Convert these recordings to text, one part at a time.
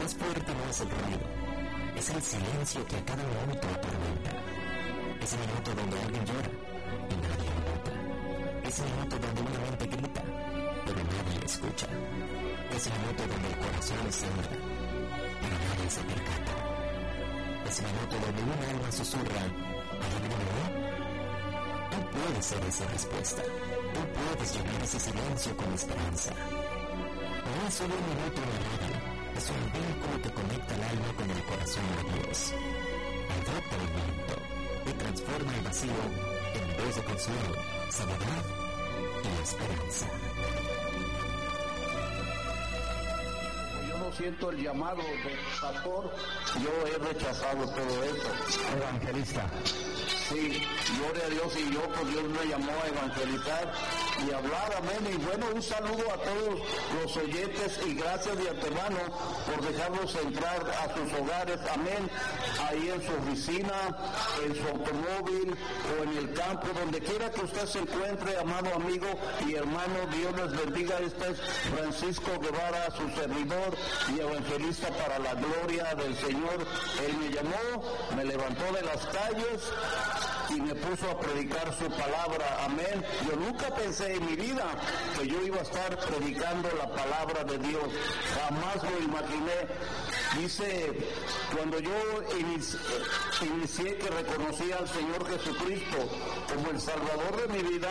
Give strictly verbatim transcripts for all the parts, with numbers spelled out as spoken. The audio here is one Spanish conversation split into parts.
más fuerte no es el ruido, es el silencio que a cada minuto atormenta. Ese minuto donde alguien llora y nadie lo nota. Ese minuto donde una mente grita, pero nadie escucha. Ese minuto donde el corazón sangra, pero nadie se percata. Ese minuto donde un alma susurra, ¿adivínalo? Tú puedes ser esa respuesta. Tú puedes llenar ese silencio con esperanza. No es solo un minuto en la radio, es un vínculo que conecta el alma con el corazón de Dios. Adopta el viento y transforma el vacío en voz de consuelo, sanidad y esperanza. Yo no siento el llamado de pastor, yo he rechazado todo eso. Evangelista. Sí, gloria a Dios, y yo, pues Dios me llamó a evangelizar y hablar, amén. Y bueno, un saludo a todos los oyentes y gracias de antemano por dejarnos entrar a sus hogares, amén, ahí en su oficina, en su automóvil o en el campo, donde quiera que usted se encuentre, amado amigo y hermano, Dios les bendiga. Este es Francisco Guevara, su servidor y evangelista para la gloria del Señor. Él me llamó, me levantó de las calles y me puso a predicar su palabra, amén. Yo nunca pensé en mi vida que yo iba a estar predicando la palabra de Dios, jamás lo imaginé. Dice, cuando yo inicié, inicié que reconocí al Señor Jesucristo como el Salvador de mi vida,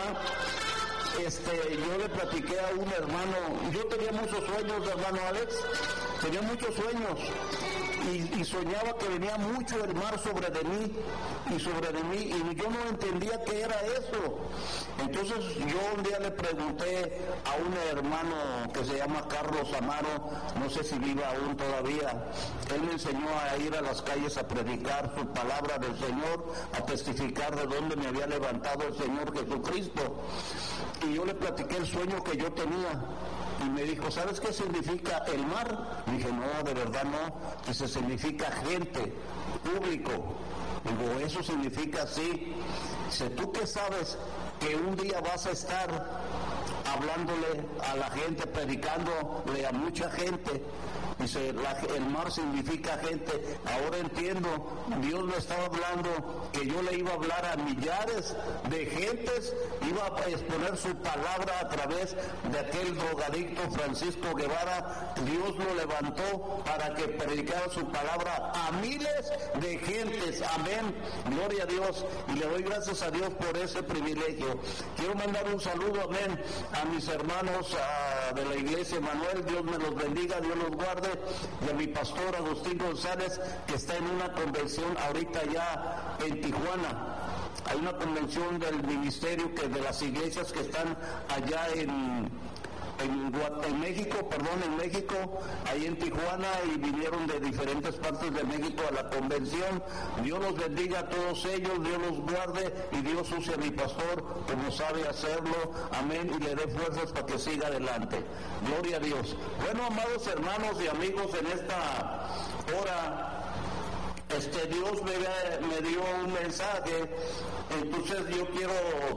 este, yo le platiqué a un hermano, yo tenía muchos sueños, hermano Alex, tenía muchos sueños. Y, y soñaba que venía mucho el mar sobre de mí y sobre de mí y yo no entendía qué era eso. Entonces yo un día le pregunté a un hermano que se llama Carlos Amaro, no sé si vive aún todavía. Él me enseñó a ir a las calles a predicar su palabra del Señor, a testificar de dónde me había levantado el Señor Jesucristo. Y yo le platiqué el sueño que yo tenía. Y me dijo, ¿sabes qué significa el mar? Dije, no, de verdad no. Dice, significa gente, público. Digo, eso significa sí. Dice, ¿tú qué sabes que un día vas a estar hablándole a la gente, predicándole a mucha gente? Dice, la, el mar significa gente. Ahora entiendo, Dios me estaba hablando que yo le iba a hablar a millares de gentes, iba a exponer su palabra a través de aquel drogadicto Francisco Guevara. Dios lo levantó para que predicara su palabra a miles de gentes, amén, gloria a Dios, y le doy gracias a Dios por ese privilegio. Quiero mandar un saludo, amén, a mis hermanos a, de la iglesia Manuel, Dios me los bendiga, Dios los guarde, y a mi pastor Agustín González, que está en una convención ahorita ya en Tijuana. Hay una convención del ministerio, que de las iglesias que están allá en, en, en México, perdón, en México, ahí en Tijuana, y vinieron de diferentes partes de México a la convención. Dios los bendiga a todos ellos, Dios los guarde y Dios use a mi pastor como sabe hacerlo, amén, y le dé fuerzas para que siga adelante. Gloria a Dios. Bueno, amados hermanos y amigos, en esta hora este Dios me, me dio un mensaje, entonces yo quiero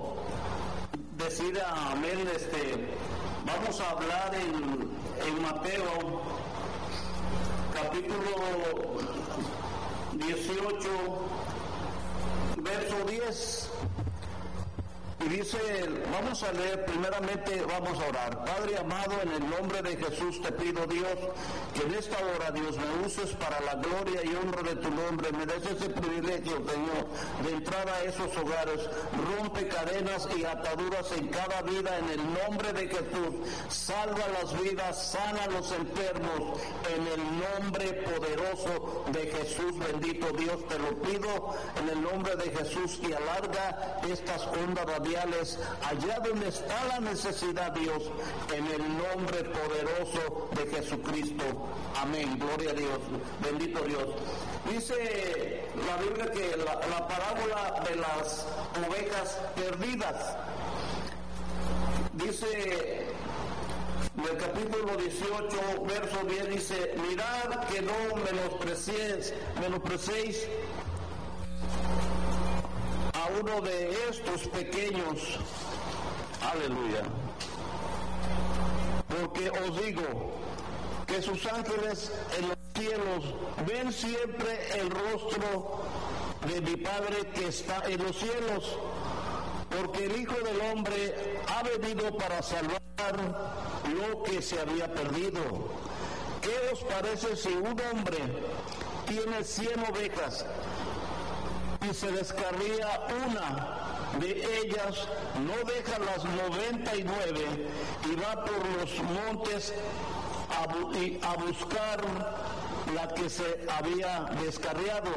decir amén, este vamos a hablar en, en Mateo capítulo dieciocho verso diez. Y dice, vamos a leer, primeramente vamos a orar. Padre amado, en el nombre de Jesús te pido, Dios, que en esta hora, Dios, me uses para la gloria y honra de tu nombre. Me des ese privilegio, Señor, de entrar a esos hogares. Rompe cadenas y ataduras en cada vida en el nombre de Jesús. Salva las vidas, sana a los enfermos en el nombre poderoso de Jesús. Bendito Dios, te lo pido en el nombre de Jesús, y alarga estas ondas radiales allá donde está la necesidad, Dios, en el nombre poderoso de Jesucristo. Amén. Gloria a Dios. Bendito Dios. Dice la Biblia que la, la parábola de las ovejas perdidas, dice en el capítulo dieciocho, verso diez, dice, mirad que no menospreciéis, menospreciéis a uno de estos pequeños, aleluya, porque os digo que sus ángeles en los cielos ven siempre el rostro de mi Padre que está en los cielos, porque el Hijo del Hombre ha venido para salvar lo que se había perdido. ¿Qué os parece si un hombre tiene cien ovejas y se descarría una de ellas, no deja las noventa y nueve y va por los montes a, bu- y a buscar la que se había descarriado?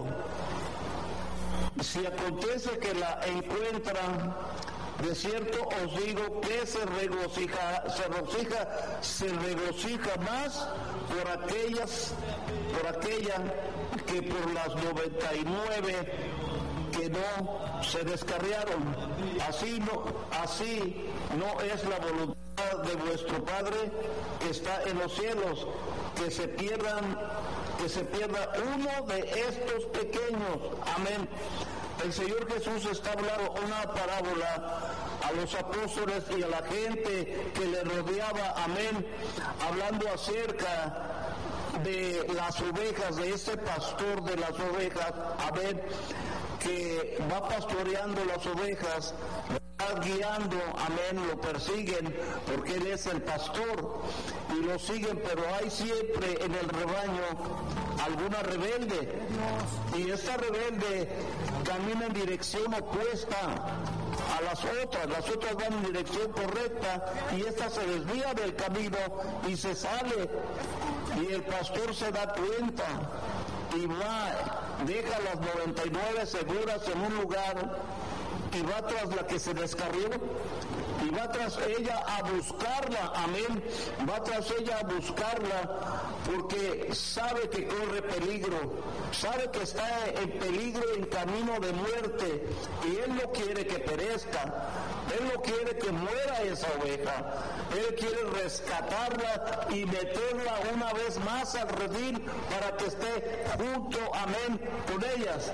Si acontece que la encuentran, de cierto os digo que se regocija, se regocija, se regocija más por aquellas, por aquella que por las noventa y nueve que no se descarriaron. Así no, así no es la voluntad de vuestro Padre que está en los cielos, que se pierdan, que se pierda uno de estos pequeños. Amén. El Señor Jesús está hablando una parábola a los apóstoles y a la gente que le rodeaba, amén, hablando acerca de las ovejas, de ese pastor de las ovejas, amén, que va pastoreando las ovejas, va guiando, amén, lo persiguen porque Él es el pastor y lo siguen, pero hay siempre en el rebaño alguna rebelde, y esta rebelde camina en dirección opuesta a las otras, las otras van en dirección correcta y esta se desvía del camino y se sale, y el pastor se da cuenta y va, deja las noventa y nueve seguras en un lugar y va tras la que se descarrió y va tras ella a buscarla, amén, va tras ella a buscarla porque sabe que corre peligro, sabe que está en peligro, en camino de muerte, y Él no quiere que perezca, Él no quiere que muera esa oveja, Él quiere rescatarla y meterla una vez más al redil para que esté junto, amén, con ellas.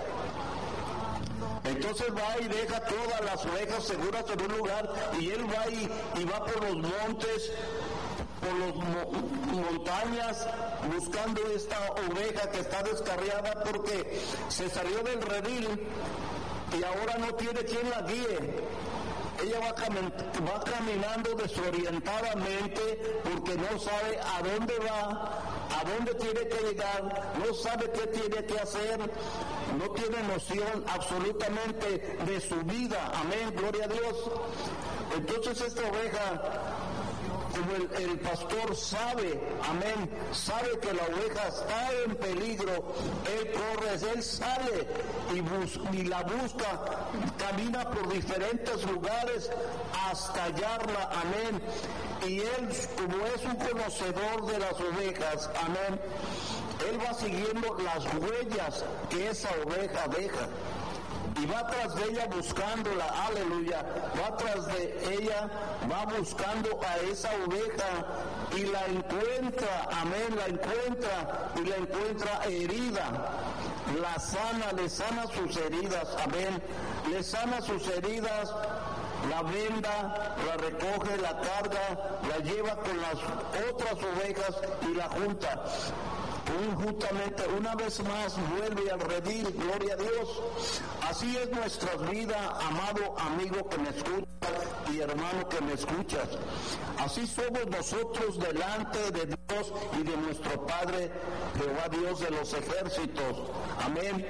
Entonces va y deja todas las ovejas seguras en un lugar y él va y, y va por los montes, por las mo- montañas, buscando esta oveja que está descarriada porque se salió del redil y ahora no tiene quien la guíe. Ella va, cam- va caminando desorientadamente porque no sabe a dónde va, a dónde tiene que llegar, no sabe qué tiene que hacer, no tiene noción absolutamente de su vida. Amén, gloria a Dios. Entonces esta oveja, como el, el pastor sabe, amén, sabe que la oveja está en peligro, él corre, él sale y, bus, y la busca, camina por diferentes lugares hasta hallarla, amén. Y él, como es un conocedor de las ovejas, amén, él va siguiendo las huellas que esa oveja deja. Y va tras de ella buscándola, aleluya, va tras de ella, va buscando a esa oveja y la encuentra, amén, la encuentra y la encuentra herida, la sana, le sana sus heridas, amén, le sana sus heridas, la venda, la recoge, la carga, la lleva con las otras ovejas y la junta. Justamente una vez más vuelve al redil, gloria a Dios. Así es nuestra vida, amado amigo que me escuchas y hermano que me escuchas. Así somos nosotros delante de Dios y de nuestro Padre Jehová Dios de los ejércitos. Amén.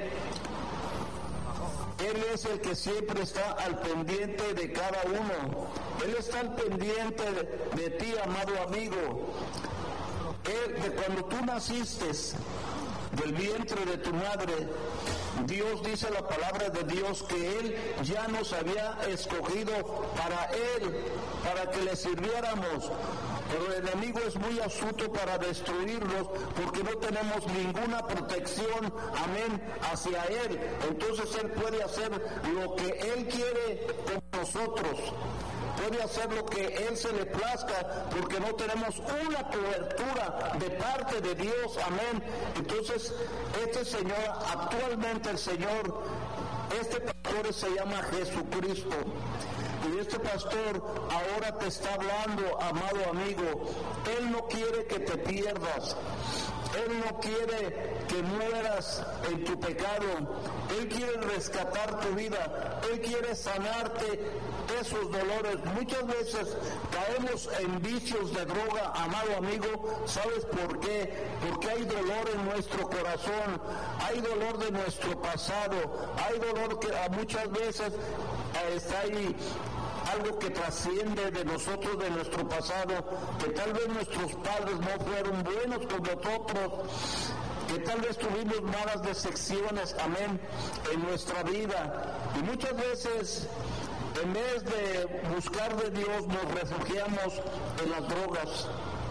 Él es el que siempre está al pendiente de cada uno. Él está al pendiente de, de ti, amado amigo. Él, de cuando tú naciste del vientre de tu madre, Dios, dice la palabra de Dios, que Él ya nos había escogido para Él, para que le sirviéramos. Pero el enemigo es muy astuto para destruirnos porque no tenemos ninguna protección, amén, hacia Él. Entonces Él puede hacer lo que Él quiere con nosotros. Puede hacer lo que Él se le plazca porque no tenemos una cobertura de parte de Dios, amén. Entonces este Señor, actualmente el Señor, este pastor se llama Jesucristo. Y este pastor ahora te está hablando, amado amigo. Él no quiere que te pierdas. Él no quiere que mueras en tu pecado. Él quiere rescatar tu vida. Él quiere sanarte esos dolores. Muchas veces caemos en vicios de droga, amado amigo. ¿Sabes por qué? Porque hay dolor en nuestro corazón. Hay dolor de nuestro pasado. Hay dolor que muchas veces está ahí. Algo que trasciende de nosotros, de nuestro pasado, que tal vez nuestros padres no fueron buenos con nosotros, que tal vez tuvimos malas decepciones, amén, en nuestra vida. Y muchas veces, en vez de buscar de Dios, nos refugiamos en las drogas,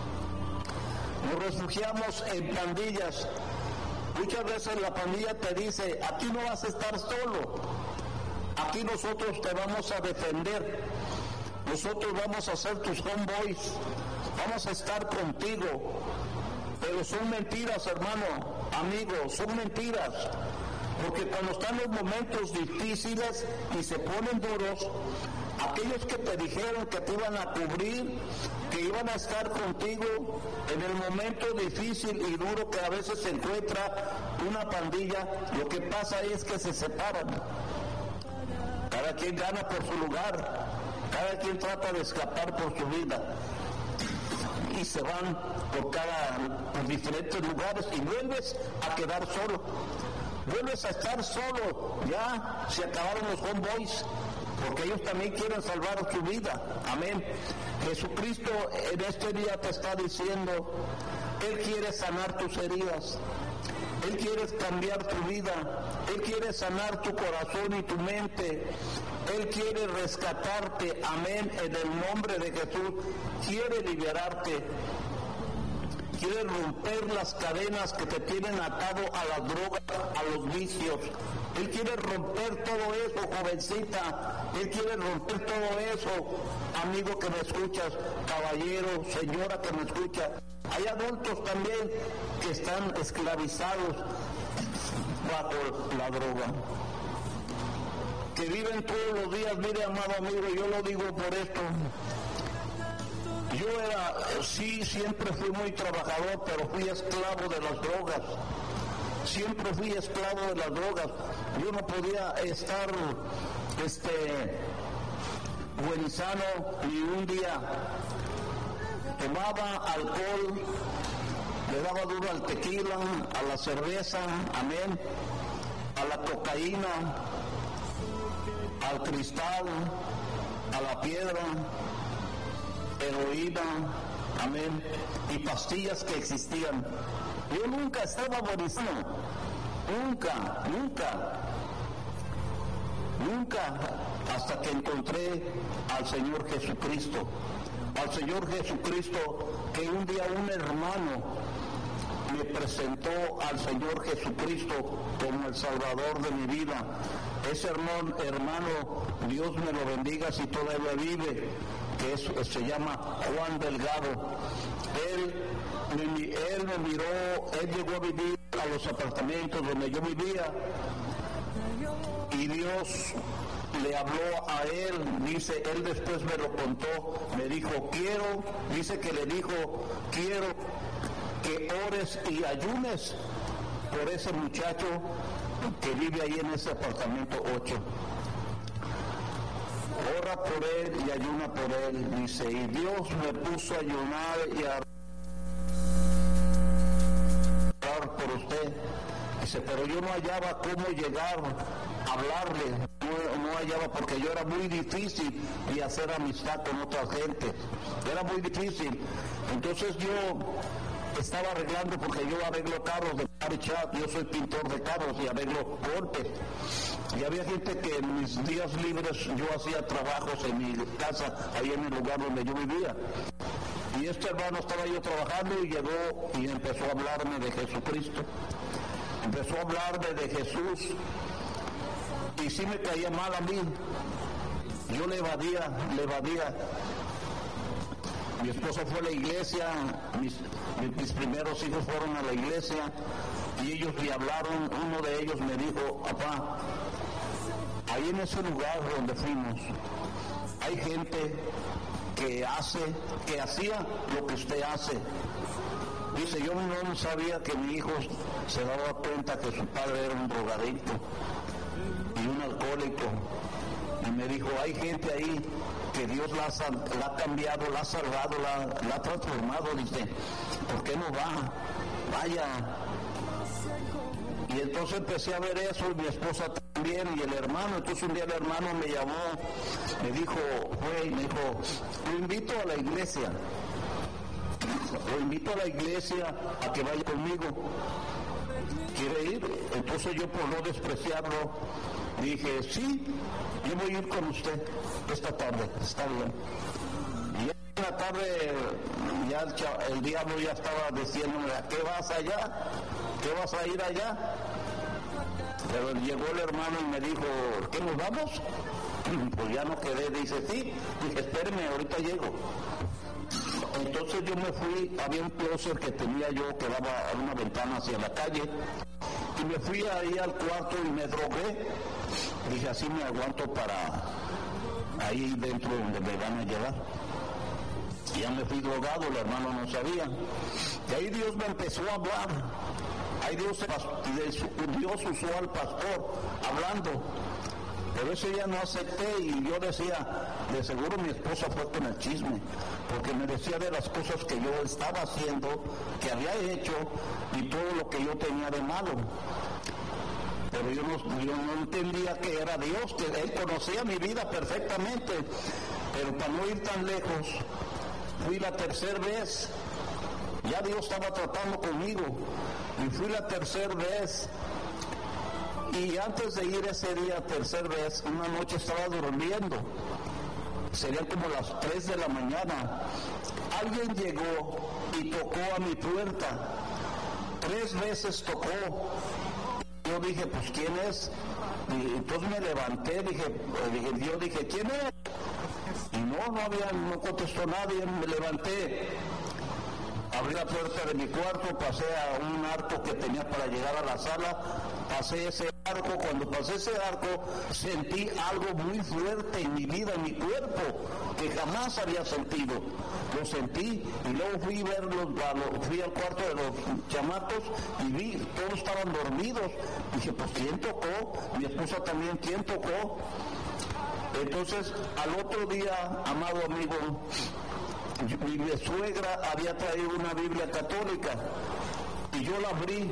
nos refugiamos en pandillas. Muchas veces la pandilla te dice, aquí no vas a estar solo. Aquí nosotros te vamos a defender, nosotros vamos a ser tus homeboys, vamos a estar contigo, pero son mentiras, hermano, amigo, son mentiras, porque cuando están los momentos difíciles y se ponen duros, aquellos que te dijeron que te iban a cubrir, que iban a estar contigo en el momento difícil y duro que a veces se encuentra una pandilla, lo que pasa es que se separan. Cada quien gana por su lugar, cada quien trata de escapar por su vida y se van por cada por diferentes lugares y vuelves a quedar solo, vuelves a estar solo, ya se acabaron los homeboys, porque ellos también quieren salvar tu vida, amén. Jesucristo en este día te está diciendo, Él quiere sanar tus heridas. Él quiere cambiar tu vida, Él quiere sanar tu corazón y tu mente, Él quiere rescatarte, amén, en el nombre de Jesús, quiere liberarte, quiere romper las cadenas que te tienen atado a las drogas, a los vicios. Él quiere romper todo eso, jovencita, Él quiere romper todo eso, amigo que me escuchas, caballero, señora que me escucha. Hay adultos también que están esclavizados bajo la droga, que viven todos los días. Mire, amado amigo, yo lo digo por esto. Yo era, sí, siempre fui muy trabajador, pero fui esclavo de las drogas. Siempre fui esclavo de las drogas. Yo no podía estar, este, buen y sano ni un día. Tomaba alcohol, le daba duro al tequila, a la cerveza, amén, a la cocaína, al cristal, a la piedra, heroína, amén, y pastillas que existían. Yo nunca estaba buenísimo, nunca, nunca, nunca, hasta que encontré al Señor Jesucristo. Al Señor Jesucristo, que un día un hermano me presentó al Señor Jesucristo como el Salvador de mi vida. Ese hermano, hermano, Dios me lo bendiga si todavía vive, que es, se llama Juan Delgado. Él, él me miró, él llegó a vivir a los apartamentos donde yo vivía y Dios le habló a él, dice, él después me lo contó, me dijo, quiero, dice que le dijo, quiero que ores y ayunes por ese muchacho que vive ahí en ese apartamento ocho. Ora por él y ayuna por él, dice, y Dios me puso a ayunar y a orar por usted. Dice, pero yo no hallaba cómo llegar a hablarle, no, no hallaba, porque yo era muy difícil y hacer amistad con otra gente, era muy difícil. Entonces yo estaba arreglando, porque yo arreglo carros de chat, yo soy pintor de carros y arreglo golpes. Y había gente que en mis días libres yo hacía trabajos en mi casa, ahí en el lugar donde yo vivía. Y este hermano estaba yo trabajando y llegó y empezó a hablarme de Jesucristo. Empezó a hablarme de Jesús y sí me caía mal a mí. Yo le evadía, le evadía. Mi esposa fue a la iglesia, mis, mis primeros hijos fueron a la iglesia y ellos le hablaron. Uno de ellos me dijo, papá, ahí en ese lugar donde fuimos hay gente que hace, que hacía lo que usted hace. Dice, yo no sabía que mi hijo se daba cuenta que su padre era un drogadicto y un alcohólico. Y me dijo, hay gente ahí que Dios la ha, la ha cambiado, la ha salvado, la, la ha transformado. Dice, ¿por qué no va? Vaya. Y entonces empecé a ver eso, y mi esposa también, y el hermano. Entonces un día el hermano me llamó, me dijo, güey, me dijo, lo invito a la iglesia. Lo invito a la iglesia a que vaya conmigo. ¿Quiere ir? Entonces yo, por no despreciarlo, dije, sí, yo voy a ir con usted esta tarde, está bien. Y en la tarde ya el, el diablo ya estaba diciéndome, ¿a qué vas allá? ¿Qué vas a ir allá? Pero llegó el hermano y me dijo, ¿qué nos vamos? Pues ya no quedé, dice, sí. Dije, espéreme, ahorita llego. Entonces yo me fui, había un closet que tenía yo que daba a una ventana hacia la calle, y me fui ahí al cuarto y me drogué. Dije, así me aguanto para ahí dentro donde me van a llevar. Y ya me fui drogado, el hermano no sabía. Y ahí Dios me empezó a hablar. Ahí Dios, Dios usó al pastor hablando. Pero eso ya no acepté, y yo decía, de seguro mi esposa fue con el chisme, porque me decía de las cosas que yo estaba haciendo, que había hecho, y todo lo que yo tenía de malo. Pero yo no, yo no entendía que era Dios, que Él conocía mi vida perfectamente. Pero para no ir tan lejos, fui la tercera vez, ya Dios estaba tratando conmigo, y fui la tercera vez. Y antes de ir ese día, tercera vez, una noche estaba durmiendo. Serían como las tres de la mañana. Alguien llegó y tocó a mi puerta. Tres veces tocó. Yo dije, pues, ¿quién es? Y entonces me levanté, dije, dije, yo dije, ¿quién es? Y no, no había, no contestó nadie. Me levanté. Abrí la puerta de mi cuarto, pasé a un arco que tenía para llegar a la sala, pasé ese arco. Cuando pasé ese arco, sentí algo muy fuerte en mi vida, en mi cuerpo, que jamás había sentido. Lo sentí, y luego fui a verlos, fui al cuarto de los chamacos y vi, todos estaban dormidos. Dije, pues, ¿quién tocó? Mi esposa también, ¿quién tocó? Entonces, al otro día, amado amigo, mi suegra había traído una Biblia católica, y yo la abrí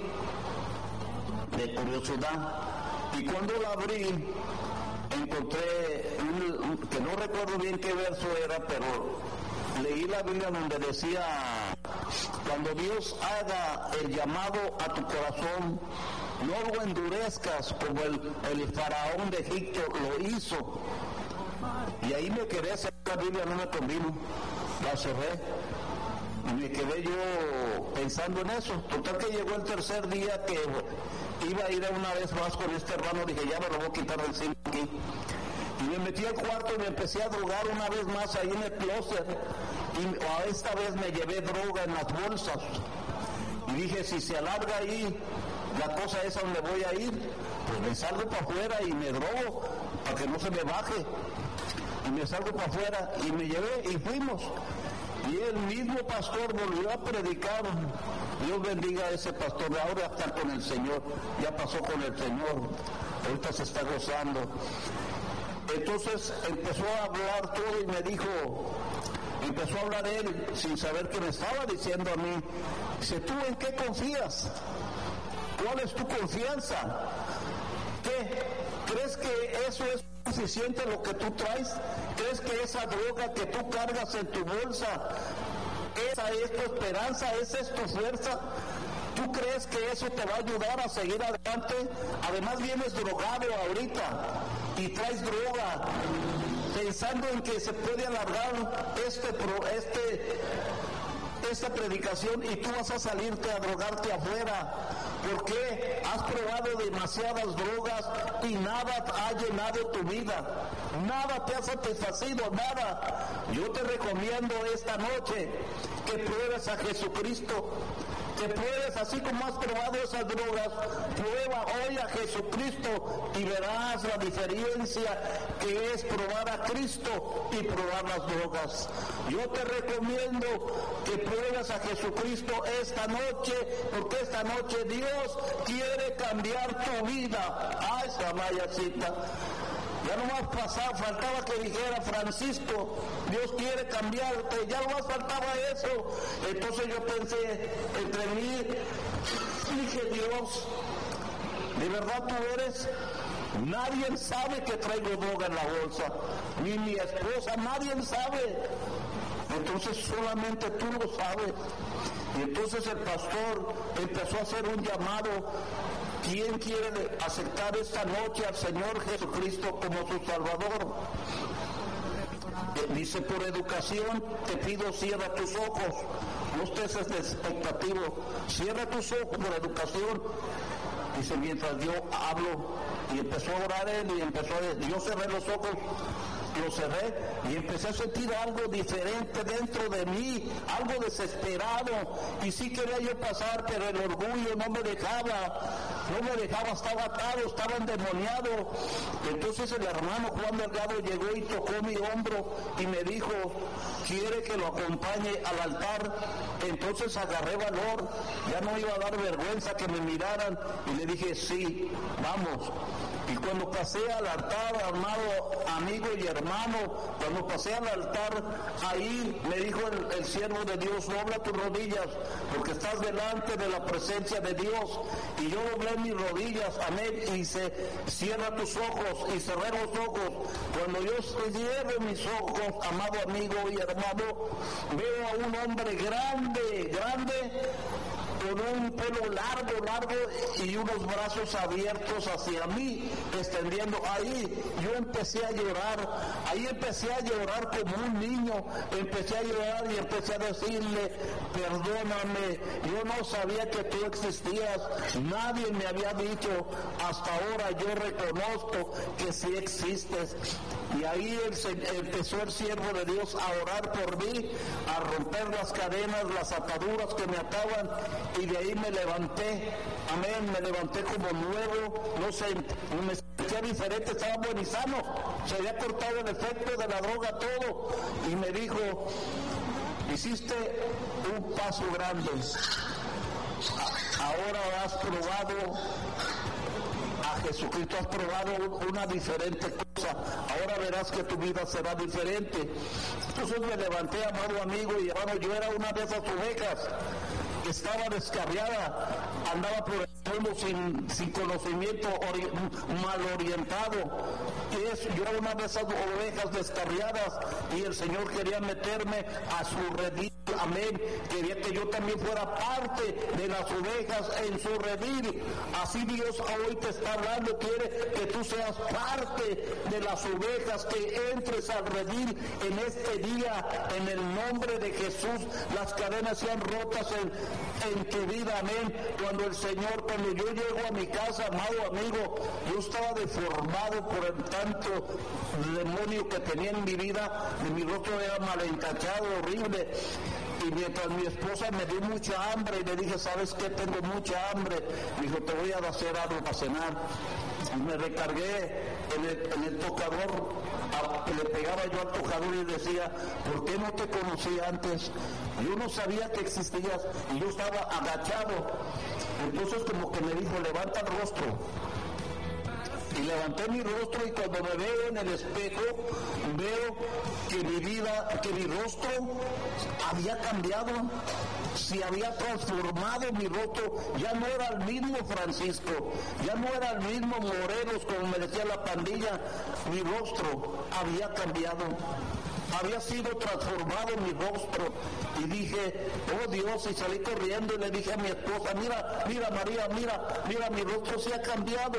de curiosidad, y cuando la abrí encontré un, un, que no recuerdo bien qué verso era, pero leí la Biblia donde decía, cuando Dios haga el llamado a tu corazón, no lo endurezcas como el, el faraón de Egipto lo hizo. Y ahí me quedé, esa Biblia no me convino, la cerré, y me quedé yo pensando en eso. Total que llegó el tercer día que iba a ir una vez más con este hermano, dije, ya me lo voy a quitar de encima aquí. Y me metí al cuarto y me empecé a drogar una vez más ahí en el closet, y a esta vez me llevé droga en las bolsas. Y dije, si se alarga ahí la cosa esa donde voy a ir, pues me salgo para afuera y me drogo, para que no se me baje. Y me salgo para afuera y me llevé y fuimos. Y el mismo pastor volvió a predicar. Dios bendiga a ese pastor, ahora está con el Señor, ya pasó con el Señor, ahorita se está gozando. Entonces empezó a hablar todo y me dijo, empezó a hablar él sin saber qué me estaba diciendo a mí. Dice, ¿tú en qué confías? ¿Cuál es tu confianza? ¿Qué? ¿Crees que eso es suficiente lo que tú traes? ¿Crees que esa droga que tú cargas en tu bolsa, esa es tu esperanza, esa es tu fuerza? ¿Tú crees que eso te va a ayudar a seguir adelante? Además vienes drogado ahorita y traes droga, pensando en que se puede alargar este, este, esta predicación, y tú vas a salirte a drogarte afuera. ¿Por qué? Has probado demasiadas drogas y nada ha llenado tu vida, nada te ha satisfacido, nada. Yo te recomiendo esta noche que pruebes a Jesucristo, que puedes, así como has probado esas drogas, prueba hoy a Jesucristo y verás la diferencia que es probar a Cristo y probar las drogas. Yo te recomiendo que pruebes a Jesucristo esta noche, porque esta noche Dios quiere cambiar tu vida. ¡Ay, Samayacita! Ya no más pasaba, faltaba que dijera Francisco, Dios quiere cambiarte, ya no más faltaba eso. Entonces yo pensé entre mí, dije, Dios, ¿de verdad tú eres? Nadie sabe que traigo droga en la bolsa, ni mi esposa, nadie sabe. Entonces solamente tú lo sabes. Y entonces el pastor empezó a hacer un llamado. ¿Quién quiere aceptar esta noche al Señor Jesucristo como su Salvador? Dice, por educación te pido, cierra tus ojos. No estés expectativo. Cierra tus ojos por educación. Dice, mientras yo hablo, y empezó a orar él, y empezó a decir, yo cerré los ojos, lo cerré, y empecé a sentir algo diferente dentro de mí, algo desesperado, y sí quería yo pasar, pero el orgullo no me dejaba, no me dejaba, estaba atado, estaba endemoniado. Entonces el hermano Juan Delgado llegó y tocó mi hombro, y me dijo, ¿quiere que lo acompañe al altar? Entonces agarré valor, ya no iba a dar vergüenza que me miraran, y le dije, sí, vamos. Y cuando pasé al altar, amado amigo y hermano, cuando pasé al altar, ahí me dijo el, el siervo de Dios, dobla tus rodillas, porque estás delante de la presencia de Dios. Y yo doblé mis rodillas, amén, y se cierra tus ojos, y cerré los ojos. Cuando yo cierro mis ojos, amado amigo y hermano, veo a un hombre grande, grande, con un pelo largo, largo y unos brazos abiertos hacia mí, extendiendo. Ahí yo empecé a llorar, ahí empecé a llorar como un niño, empecé a llorar y empecé a decirle, perdóname, yo no sabía que tú existías, nadie me había dicho, hasta ahora yo reconozco que sí existes. Y ahí el, empezó el siervo de Dios a orar por mí, a romper las cadenas, las ataduras que me ataban, y de ahí me levanté, amén, me levanté como nuevo, no sé, me sentía diferente, estaba buen y sano, se había cortado el efecto de la droga todo, y me dijo, hiciste un paso grande, ahora has probado a Jesucristo, has probado una diferente cosa, ahora verás que tu vida será diferente. Entonces me levanté, amado amigo y hermano, yo era una de esas ovejas que estaba descarriada, andaba por el mundo sin, sin conocimiento, ori, mal orientado. Es, yo era una de esas ovejas descarriadas y el Señor quería meterme a su redil, amén, quería que yo también fuera parte de las ovejas en su redil. Así Dios hoy te está hablando, quiere que tú seas parte de las ovejas, que entres al redil en este día, en el nombre de Jesús. Las cadenas sean rotas en, en tu vida, amén. Cuando el Señor, cuando yo llego a mi casa, amado amigo, yo estaba deformado por el tanto demonio que tenía en mi vida, y mi rostro era mal encachado, horrible. Y mientras mi esposa me dio mucha hambre, y le dije, ¿sabes qué? Tengo mucha hambre. Me dijo, te voy a hacer algo para cenar. Y me recargué en el, en el tocador, a, le pegaba yo al tocador y decía, ¿por qué no te conocí antes? Yo no sabía que existías, y yo estaba agachado. Entonces como que me dijo, levanta el rostro. Y levanté mi rostro, y cuando me veo en el espejo, veo que mi vida, que mi rostro había cambiado, se había transformado mi rostro, ya no era el mismo Francisco, ya no era el mismo Morelos, como me decía la pandilla, mi rostro había cambiado. Había sido transformado mi rostro, y dije, oh Dios, y salí corriendo y le dije a mi esposa, mira, mira María, mira, mira, mi rostro se ha cambiado.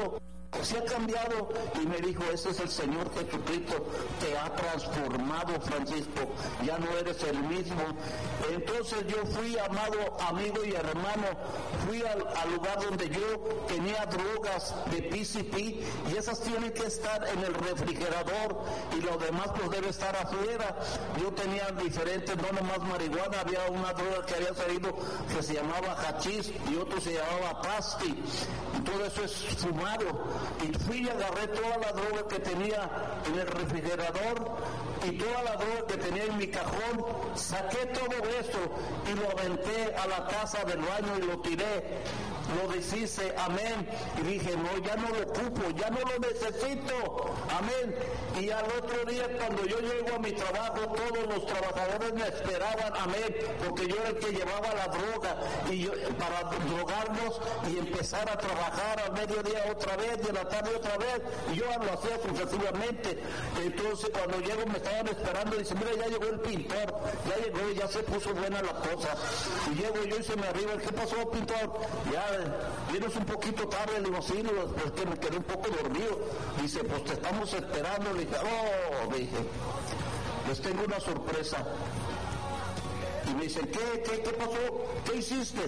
Se ha cambiado, y me dijo, ese es el Señor Jesucristo, te ha transformado, Francisco, ya no eres el mismo. Entonces yo fui, amado amigo y hermano, fui al, al lugar donde yo tenía drogas de P C P, y esas tienen que estar en el refrigerador, y lo demás pues debe estar afuera. Yo tenía diferentes, no nomás marihuana, había una droga que había salido que se llamaba hachís, y otro se llamaba pasti, y todo eso es fumado. Y fui y agarré toda la droga que tenía en el refrigerador y toda la droga que tenía en mi cajón, saqué todo eso y lo aventé a la taza del baño y lo tiré, lo deshice, amén, y dije, no, ya no lo ocupo, ya no lo necesito, amén. Y al otro día, cuando yo llego a mi trabajo, todos los trabajadores me esperaban, amén, porque yo era el que llevaba la droga y yo, para drogarnos y empezar a trabajar al mediodía otra vez y a la tarde otra vez, y yo lo hacía sucesivamente. Entonces cuando llego me estaban esperando y dicen, mira, ya llegó el pintor, ya llegó y ya se puso buena la cosa. Y llego yo y se me arriba, ¿qué pasó, pintor? Ya vienes un poquito tarde, le digo, sí, es que me quedé un poco dormido. Dice, pues te estamos esperando. Le dije, oh, dije, les tengo una sorpresa. Y me dicen, ¿qué, qué, qué pasó? ¿Qué hiciste?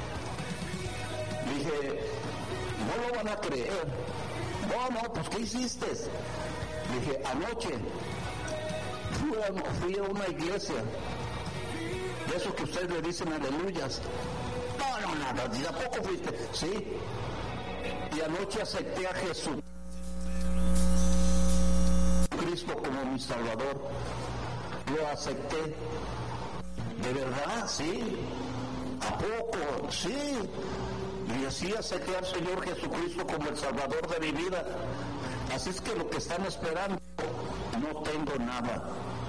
Dije, no lo van a creer. No, no, pues ¿qué hiciste? Dije, anoche fui a, fui a una iglesia, de eso que ustedes le dicen aleluyas. No, no, nada, ¿y tampoco fuiste? Sí. Y anoche acepté a Jesús Cristo como mi Salvador. Lo acepté. ¿De verdad? Sí. ¿A poco? Sí. Y así acepté al Señor Jesucristo como el Salvador de mi vida. Así es que lo que están esperando, no tengo nada.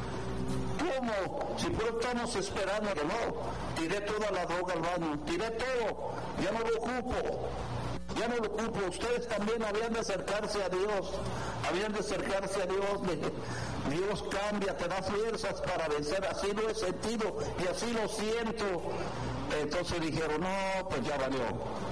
¿Cómo? Si por estamos esperando, que no. Tiré toda la droga al baño, tiré todo, ya no lo ocupo. Ya no lo ocupo. Ustedes también habían de acercarse a Dios, habían de acercarse a Dios. Dios cambia, te da fuerzas para vencer. Así lo he sentido y así lo siento. Entonces dijeron, no, pues ya valió.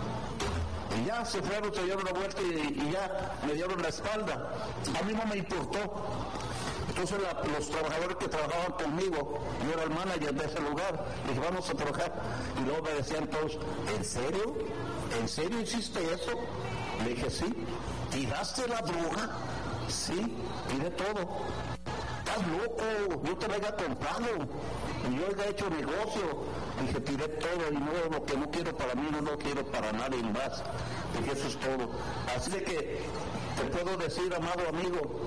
Y ya se fueron, se dieron la vuelta y, y ya me dieron la espalda. A mí no me importó. Entonces la, los trabajadores que trabajaban conmigo, yo era el manager de ese lugar, dije, vamos a trabajar. Y luego me decían todos, ¿en serio? ¿En serio hiciste eso? Le dije, sí. ¿Tiraste la droga? Sí, tiré todo. Estás loco, yo te lo había comprado y yo había hecho negocio. Dije, tiré todo y no, lo que no quiero para mí no lo quiero para nadie más. Dije, eso es todo. Así de que te puedo decir, amado amigo,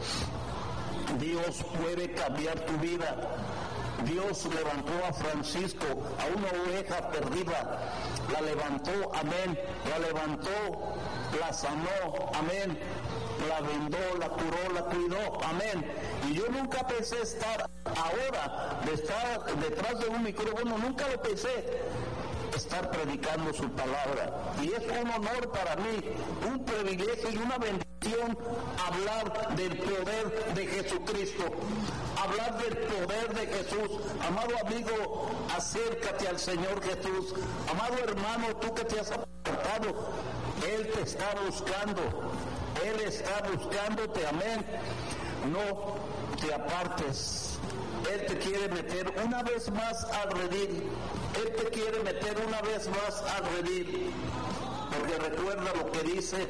Dios puede cambiar tu vida. Dios levantó a Francisco, a una oveja perdida, la levantó, amén, la levantó, la sanó, amén, la vendó, la curó, la cuidó, amén. Y yo nunca pensé estar ahora, de estar detrás de un micrófono, nunca lo pensé, estar predicando su palabra. Y es un honor para mí, un privilegio y una bendición hablar del poder de Jesucristo, hablar del poder de Jesús. Amado amigo, acércate al Señor Jesús. Amado hermano, tú que te has apartado, Él te está buscando. Él está buscándote, amén. No te apartes. Él te quiere meter una vez más al redil. Él te quiere meter una vez más al redil. Porque recuerda lo que dice.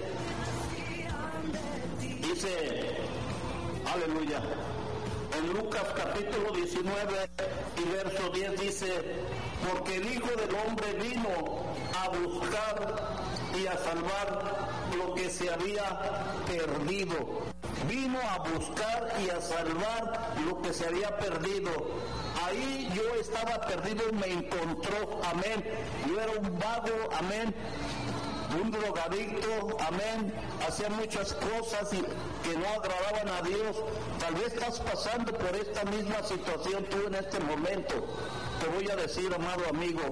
Dice, aleluya. En Lucas capítulo diecinueve y verso diez dice, porque el Hijo del Hombre vino a buscar y a salvar lo que se había perdido. Vino a buscar y a salvar lo que se había perdido. Ahí yo estaba perdido y me encontró, amén. Yo era un vago, amén. Un drogadicto, amén, hacía muchas cosas y que no agradaban a Dios. Tal vez estás pasando por esta misma situación tú en este momento. Te voy a decir, amado amigo,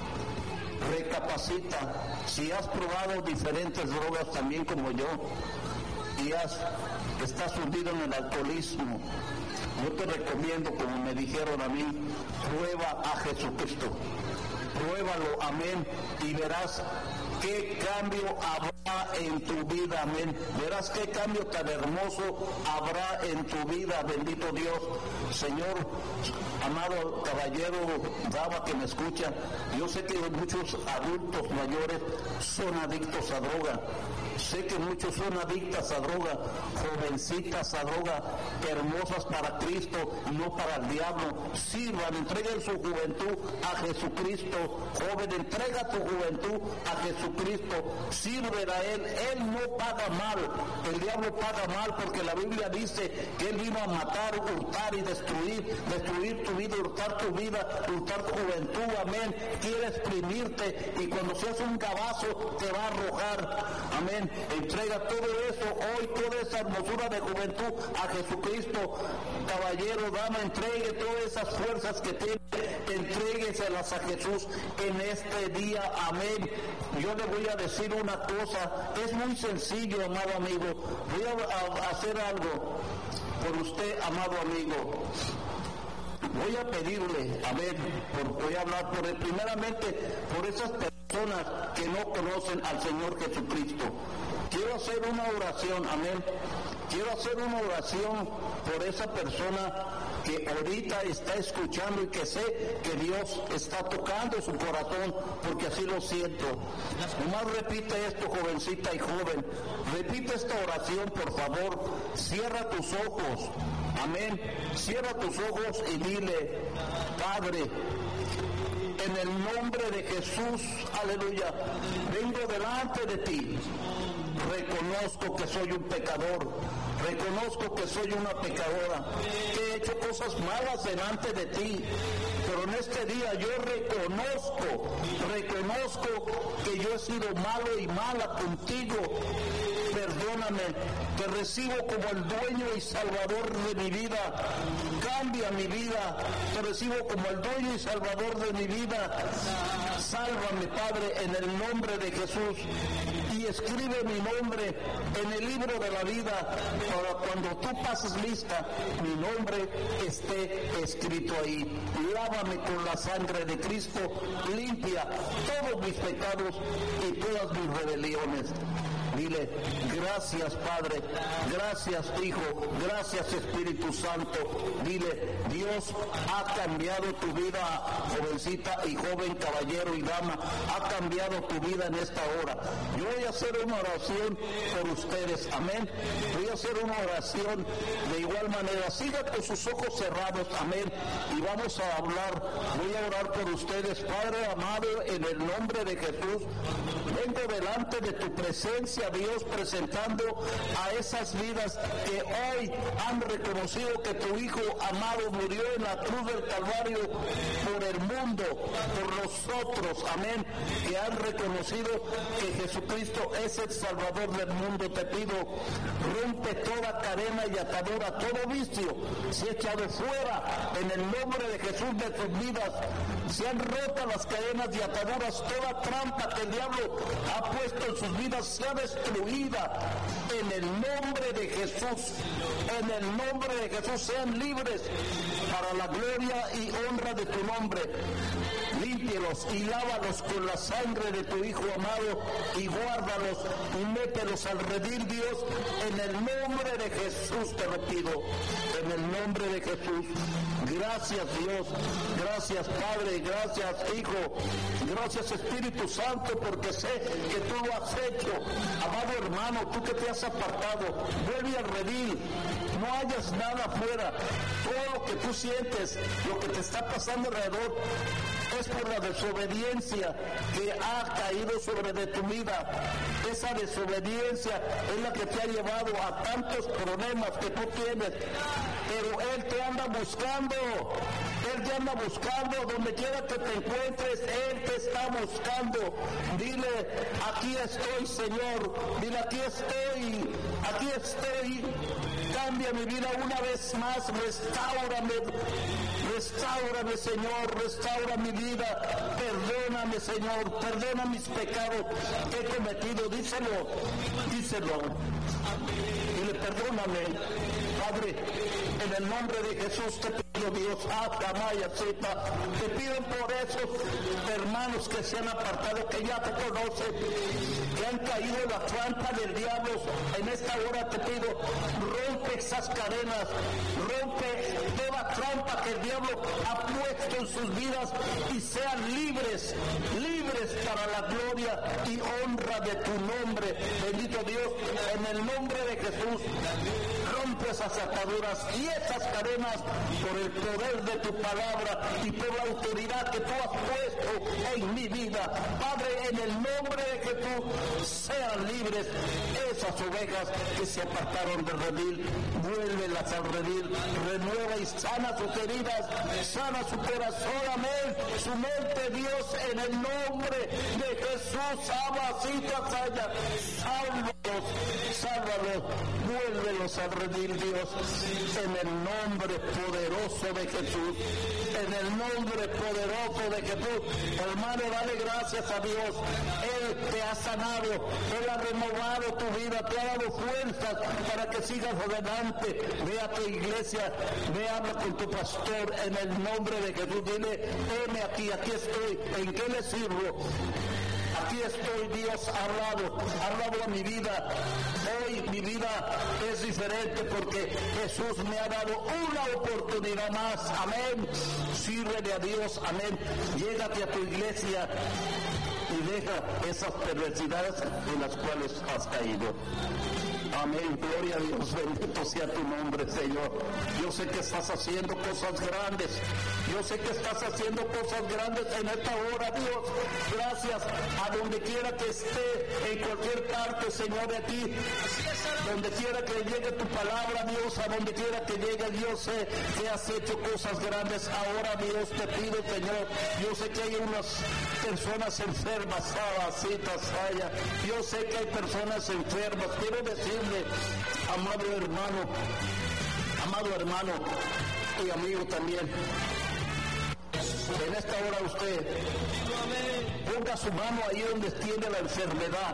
recapacita. Si has probado diferentes drogas también como yo y has, estás hundido en el alcoholismo, yo te recomiendo, como me dijeron a mí, prueba a Jesucristo. Pruébalo, amén, y verás qué cambio habrá en tu vida, amén. Verás qué cambio tan hermoso habrá en tu vida, bendito Dios. Señor, amado caballero, dama que me escucha, yo sé que muchos adultos mayores son adictos a droga. Sé que muchos son adictas a droga, jovencitas a droga, hermosas para Cristo y no para el diablo. Sirvan, entreguen su juventud a Jesucristo. Joven, entrega tu juventud a Jesucristo. Sirven a Él. Él no paga mal. El diablo paga mal porque la Biblia dice que Él vino a matar, hurtar y destruir. Destruir tu vida, hurtar tu vida, hurtar tu juventud. Amén. Quiere exprimirte y cuando seas un cabazo te va a arrojar. Amén. Entrega todo eso hoy, toda esa hermosura de juventud a Jesucristo. Caballero, dama, entregue todas esas fuerzas que tiene, entrégueselas a Jesús en este día. Amén. Yo le voy a decir una cosa, es muy sencillo, amado amigo. Voy a, a hacer algo por usted, amado amigo. Voy a pedirle, amén, por, voy a hablar por él, primeramente por esas personas que no conocen al Señor Jesucristo. Quiero hacer una oración, amén. Quiero hacer una oración por esa persona que ahorita está escuchando y que sé que Dios está tocando su corazón, porque así lo siento. Nomás repite esto, jovencita y joven. Repite esta oración, por favor. Cierra tus ojos. Amén. Cierra tus ojos y dile: Padre, en el nombre de Jesús, aleluya, vengo delante de ti. Reconozco que soy un pecador, reconozco que soy una pecadora, que he hecho cosas malas delante de ti, pero en este día yo reconozco, reconozco que yo he sido malo y mala contigo. Perdóname, te recibo como el dueño y salvador de mi vida. Cambia mi vida, te recibo como el dueño y salvador de mi vida. Sálvame, Padre, en el nombre de Jesús, y escribe mi nombre en el libro de la vida, para cuando tú pases lista, mi nombre esté escrito ahí. Lávame con la sangre de Cristo, limpia todos mis pecados y todas mis rebeliones. Dile: gracias, Padre, gracias, Hijo, gracias, Espíritu Santo. Dile: Dios ha cambiado tu vida, jovencita y joven, caballero y dama, ha cambiado tu vida en esta hora. Yo voy a hacer una oración por ustedes, amén. Voy a hacer una oración de igual manera. Siga con sus ojos cerrados, amén, y vamos a hablar. Voy a orar por ustedes. Padre amado, en el nombre de Jesús, vengo delante de tu presencia, Dios, presentando a esas vidas que hoy han reconocido que tu Hijo amado murió en la cruz del Calvario por el mundo, por nosotros, amén, que han reconocido que Jesucristo es el Salvador del mundo. Te pido, rompe toda cadena y atadura, todo vicio, se ha echado fuera en el nombre de Jesús de sus vidas. Se han roto las cadenas y ataduras, toda trampa que el diablo ha puesto en sus vidas sea destruida en el nombre de Jesús. En el nombre de Jesús sean libres para la gloria y honra de tu nombre. Límpielos y lávalos con la sangre de tu Hijo amado y guárdalos y mételos al redil, Dios, en el nombre de Jesús te lo pido, en el nombre de Jesús. Gracias, Dios, gracias, Padre, gracias, Hijo, gracias, Espíritu Santo, porque sé que tú lo has hecho. Amado hermano, tú que te has apartado, vuelve al redil, no hayas nada afuera. Todo lo que tú sientes, lo que te está pasando alrededor, es por la desobediencia que ha caído sobre de tu vida. Esa desobediencia es la que te ha llevado a tantos problemas que tú tienes. Pero Él te anda buscando, Él te anda buscando, donde quiera que te encuentres, Él te está buscando. Dile: aquí estoy, Señor, dile: aquí estoy, aquí estoy. Cambia mi vida una vez más, restáurame, restáurame, Señor, restaura mi vida, perdóname, Señor, perdona mis pecados que he cometido. Díselo, díselo, dile: perdóname, Padre, en el nombre de Jesús te pido bendito Dios, te pido por esos hermanos que se han apartado, que ya te conocen, que han caído en la trampa del diablo. En esta hora te pido, rompe esas cadenas, rompe toda trampa que el diablo ha puesto en sus vidas y sean libres, libres para la gloria y honra de tu nombre, bendito Dios, en el nombre de Jesús. Rompe esas ataduras y esas cadenas por el poder de tu palabra y por la autoridad que tú has puesto en mi vida. Padre, en el nombre de Jesús, sean libres esas ovejas que se apartaron del redil. Vuélvelas al redil, renueva y sana sus heridas, sana su corazón, amén, su mente, Dios, en el nombre de Jesús. Abacita, saya, sálvalos, sálvalos, vuélvelos al redil, Dios, en el nombre poderoso de Jesús, en el nombre poderoso de Jesús. Hermano, dale gracias a Dios. Él te ha sanado, Él ha renovado tu vida, te ha dado fuerzas para que sigas adelante. Ve a tu iglesia, ve, habla con tu pastor en el nombre de Jesús. Dile, heme aquí, aquí estoy, ¿en qué le sirvo? Aquí estoy, Dios ha hablado, ha hablado a mi vida. Hoy mi vida es diferente porque Jesús me ha dado una oportunidad más. Amén. Sírvele a Dios. Amén. Llégate a tu iglesia y deja esas perversidades en las cuales has caído. Amén, gloria a Dios, bendito sea tu nombre, Señor. Yo sé que estás haciendo cosas grandes, yo sé que estás haciendo cosas grandes en esta hora, Dios. Gracias a donde quiera que esté, en cualquier parte, Señor, de ti, donde quiera que llegue tu palabra, Dios, a donde quiera que llegue, Dios, sé que has hecho cosas grandes. Ahora, Dios, te pido, Señor, yo sé que hay unas personas enfermas, Sabacitas, Saya, yo sé que hay personas enfermas. Quiero decir, amado hermano, amado hermano y amigo también, en esta hora usted ponga su mano ahí donde tiene la enfermedad,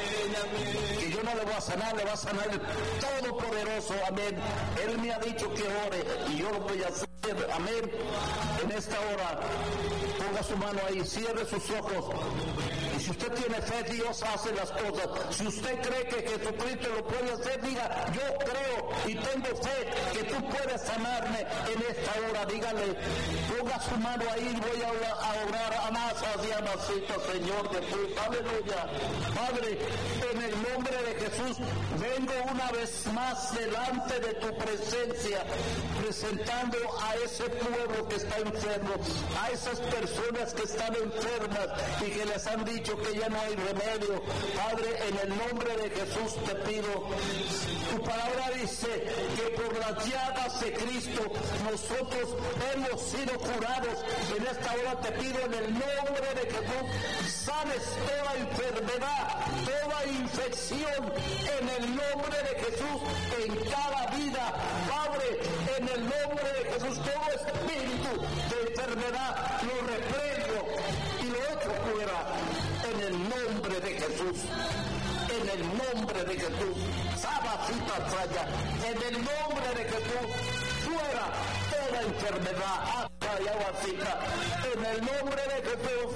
que yo no le voy a sanar, le va a sanar el Todopoderoso, amén. Él me ha dicho que ore y yo lo voy a hacer, amén. En esta hora ponga su mano ahí, cierre sus ojos. Y si usted tiene fe, Dios hace las cosas. Si usted cree que Jesucristo lo puede hacer, diga, yo creo y tengo fe que tú puedes sanarme en esta hora. Dígale, ponga su mano ahí y voy a orar, a orar a más hacia Masita, Señor Jesús. Aleluya. Padre, en el nombre de Jesús, vengo una vez más delante de tu presencia, presentando a ese pueblo que está enfermo, a esas personas que están enfermas y que les han dicho que ya no hay remedio. Padre, en el nombre de Jesús te pido, tu palabra dice que por las llagas de Cristo nosotros hemos sido curados. En esta hora te pido en el nombre de Jesús, sanes toda enfermedad, toda infección, en el nombre de Jesús, en cada vida. Padre, en el nombre de Jesús, todo espíritu de enfermedad lo reprendo y lo echo fuera. En el nombre de Jesús, en el nombre de Jesús, Sabacita Saya, en el nombre de Jesús, fuera toda enfermedad, hasta y aguacita, en el nombre de Jesús,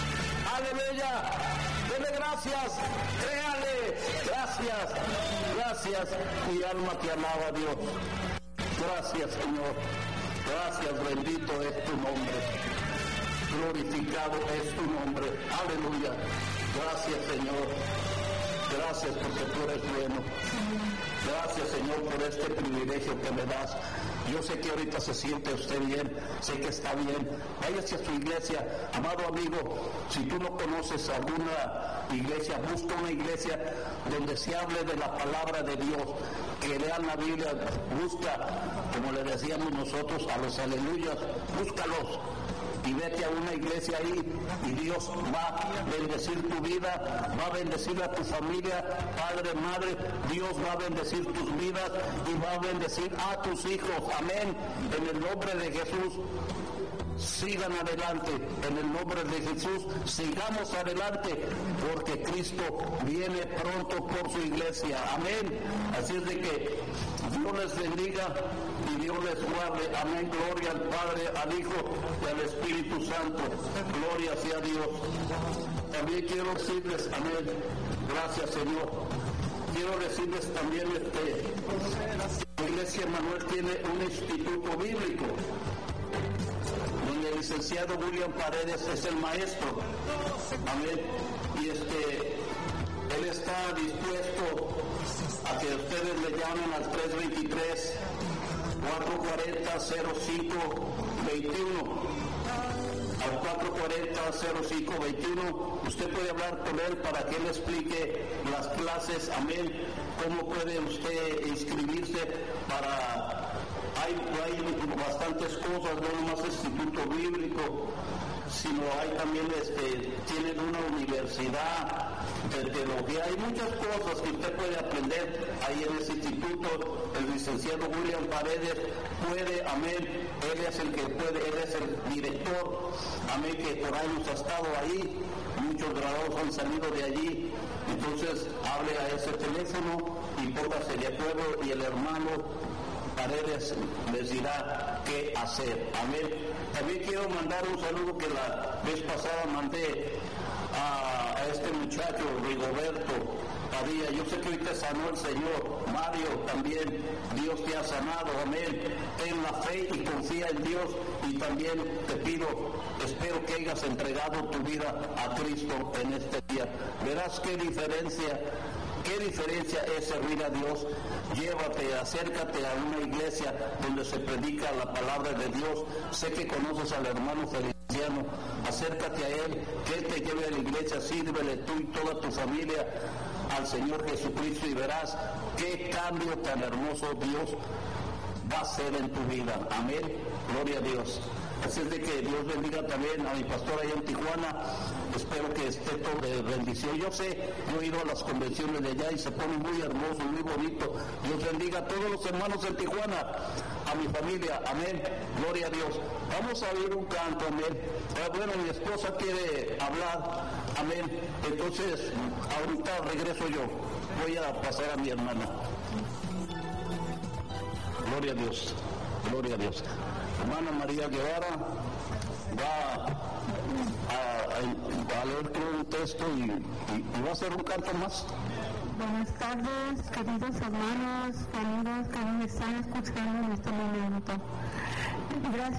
aleluya, dele gracias, créale, gracias, gracias, mi alma te alaba, Dios, gracias, Señor, gracias, bendito es tu nombre. Glorificado es tu nombre. Aleluya. Gracias, Señor. Gracias porque tú eres bueno. Gracias, Señor, por este privilegio que me das. Yo sé que ahorita se siente usted bien, sé que está bien. Váyase a su iglesia, amado amigo. Si tú no conoces alguna iglesia, busca una iglesia donde se hable de la palabra de Dios, que lean la Biblia, busca, como le decíamos nosotros, a los aleluyas, búscalos. Y vete a una iglesia ahí y Dios va a bendecir tu vida, va a bendecir a tu familia, padre, madre, Dios va a bendecir tus vidas y va a bendecir a tus hijos, amén, en el nombre de Jesús. sigan adelante, en el nombre de Jesús, sigamos adelante, porque Cristo viene pronto por su iglesia, amén. Así es de que Dios les bendiga y Dios les guarde, amén. Gloria al Padre, al Hijo y al Espíritu Santo, gloria sea Dios. También quiero decirles, amén, gracias Señor. Quiero decirles también, este, la Iglesia Manuel tiene un instituto bíblico, donde el licenciado William Paredes es el maestro, amén, y este, él está dispuesto a que ustedes le llamen al tres veintitrés, cuatro cuarenta, cero cinco veintiuno, al cuatro cuarenta, cero cinco veintiuno, usted puede hablar con él para que él explique las clases, amén, cómo puede usted inscribirse para... Hay, hay bastantes cosas, no nomás instituto bíblico, sino hay también, este, tienen una universidad de teología, hay muchas cosas que usted puede aprender ahí en ese instituto. El licenciado William Paredes puede, amén, él es el que puede, él es el director, amén, que por años ha estado ahí, muchos graduados han salido de allí, entonces hable a ese teléfono y póngase de acuerdo y el hermano Paredes les dirá qué hacer, amén. También quiero mandar un saludo que la vez pasada mandé a, a este muchacho Rigoberto Padilla. Yo sé que ahorita sanó el Señor. Mario, también Dios te ha sanado, amén. Ten la fe y confía en Dios, y también te pido, espero que hayas entregado tu vida a Cristo en este día. Verás qué diferencia ¿Qué diferencia es servir a Dios? Llévate, acércate a una iglesia donde se predica la palabra de Dios. Sé que conoces al hermano Feliciano, acércate a él, que él te lleve a la iglesia, sírvele tú y toda tu familia al Señor Jesucristo y verás qué cambio tan hermoso Dios va a hacer en tu vida. Amén, gloria a Dios. Así es de que Dios bendiga también a mi pastor allá en Tijuana. Espero que esté todo de bendición. Yo sé, yo he ido a las convenciones de allá y se pone muy hermoso, muy bonito. Dios bendiga a todos los hermanos en Tijuana, a mi familia. Amén, gloria a Dios. Vamos a oír un canto, amén. Ah, bueno, mi esposa quiere hablar, amén. Entonces, ahorita regreso yo. Voy a pasar a mi hermana. Gloria a Dios, gloria a Dios. Hermana María Guevara va a, a, a leer un texto y, y, y va a hacer un canto más. Buenas tardes, queridos hermanos, amigos que nos están escuchando en este momento. Gracias.